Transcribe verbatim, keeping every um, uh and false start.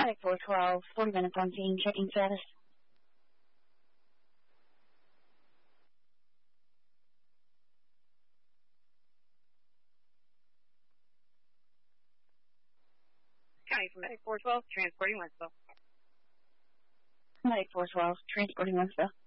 Medic four twelve, forty minutes on scene, checking status. County for Medic four twelve, transporting Wentzville. Medic four twelve, transporting Wentzville.